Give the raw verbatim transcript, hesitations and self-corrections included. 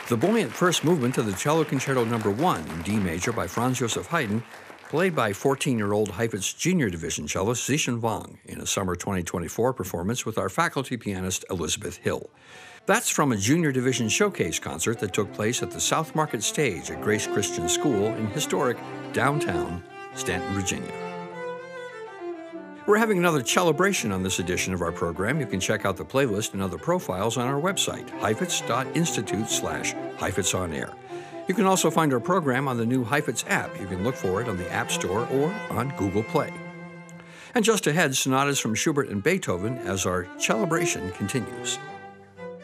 The buoyant first movement of the Cello Concerto Number One in D major by Franz Joseph Haydn, played by fourteen-year-old Heifetz Junior Division cellist Zhichen Wang in a summer twenty twenty-four performance with our faculty pianist Elizabeth Hill. That's from a Junior Division showcase concert that took place at the South Market Stage at Grace Christian School in historic downtown Stanton, Virginia. We're having another celebration on this edition of our program. You can check out the playlist and other profiles on our website, heifetz dot institute slash Heifetz on Air. You can also find our program on the new Heifetz app. You can look for it on the App Store or on Google Play. And just ahead, sonatas from Schubert and Beethoven as our celebration continues.